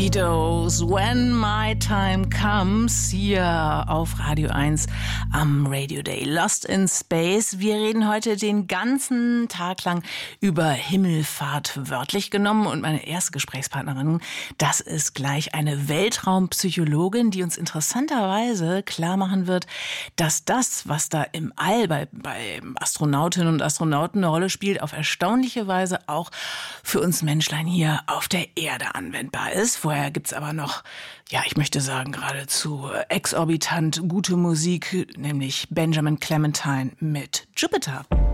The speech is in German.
Mosquitoes, When My Time Comes, hier auf Radio 1 am Radio Day. Lost in Space. Wir reden heute den ganzen Tag lang über Himmelfahrt wörtlich genommen. Und meine erste Gesprächspartnerin, das ist gleich eine Weltraumpsychologin, die uns interessanterweise klar machen wird, dass das, was da im All bei Astronautinnen und Astronauten eine Rolle spielt, auf erstaunliche Weise auch für uns Menschlein hier auf der Erde anwendbar ist. Vorher gibt's aber noch, ja, ich möchte sagen, geradezu exorbitant gute Musik, nämlich Benjamin Clementine mit Jupiter.